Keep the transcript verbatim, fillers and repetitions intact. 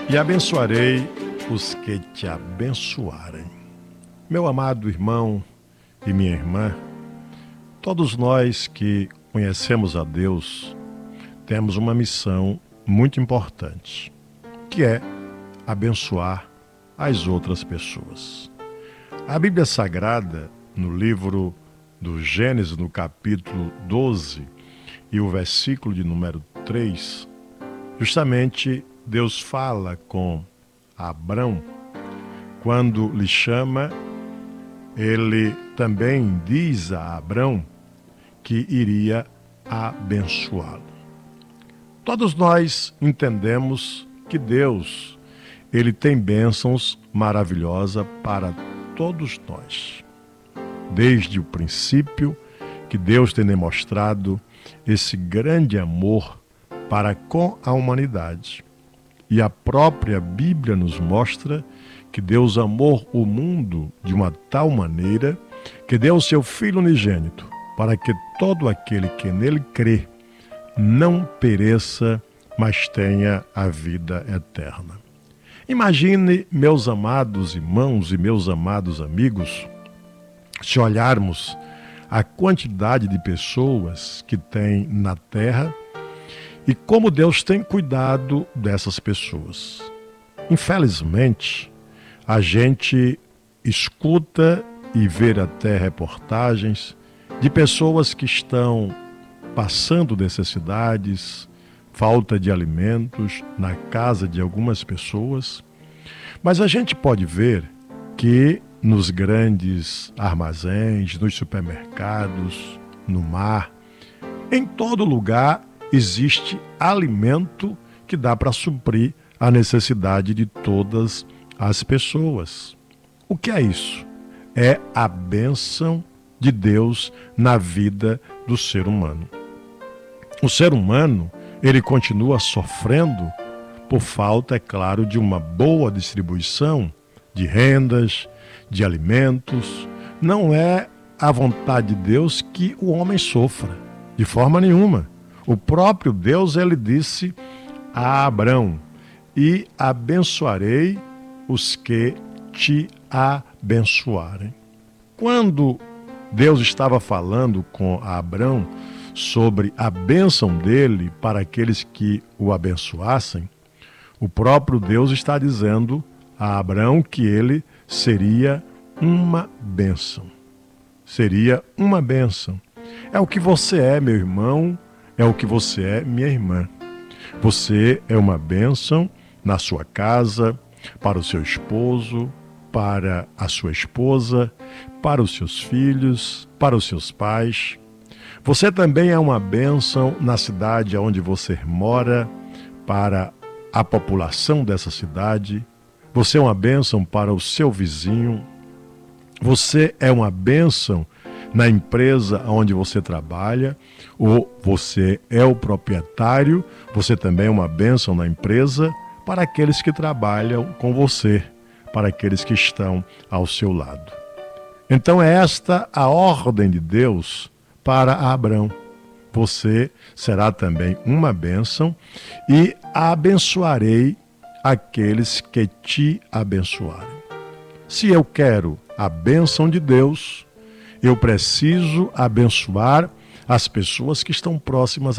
E abençoarei os que te abençoarem. Meu amado irmão e minha irmã, todos nós que conhecemos a Deus temos uma missão muito importante, que é abençoar as outras pessoas. A Bíblia Sagrada, no livro do Gênesis, no capítulo doze, e o versículo de número três, justamente Deus fala com Abrão. Quando lhe chama, ele também diz a Abrão que iria abençoá-lo. Todos nós entendemos que Deus, ele tem bênçãos maravilhosas para todos nós. Desde o princípio que Deus tem demonstrado esse grande amor para com a humanidade. E a própria Bíblia nos mostra que Deus amou o mundo de uma tal maneira que deu o seu Filho unigênito para que todo aquele que nele crê não pereça, mas tenha a vida eterna. Imagine, meus amados irmãos e meus amados amigos, se olharmos a quantidade de pessoas que tem na Terra e como Deus tem cuidado dessas pessoas. Infelizmente, a gente escuta e vê até reportagens de pessoas que estão passando necessidades, falta de alimentos na casa de algumas pessoas. Mas a gente pode ver que nos grandes armazéns, nos supermercados, no mar, em todo lugar existe alimento que dá para suprir a necessidade de todas as pessoas. O que é isso? É a bênção de Deus na vida do ser humano. O ser humano, ele continua sofrendo por falta, é claro, de uma boa distribuição de rendas, de alimentos. Não é a vontade de Deus que o homem sofra, de forma nenhuma. O próprio Deus, ele disse a Abrão: e abençoarei os que te abençoarem. Quando Deus estava falando com Abrão sobre a bênção dele para aqueles que o abençoassem, o próprio Deus está dizendo a Abrão que ele seria uma bênção. Seria uma bênção. É o que você é, meu irmão, é o que você é, minha irmã. Você é uma bênção na sua casa, para o seu esposo, para a sua esposa, para os seus filhos, para os seus pais. Você também é uma bênção na cidade onde você mora, para a população dessa cidade. Você é uma bênção para o seu vizinho. Você é uma bênção na empresa onde você trabalha, ou você é o proprietário, você também é uma bênção na empresa para aqueles que trabalham com você, para aqueles que estão ao seu lado. Então é esta a ordem de Deus para Abrão. Você será também uma bênção e abençoarei aqueles que te abençoarem. Se eu quero a bênção de Deus, eu preciso abençoar as pessoas que estão próximas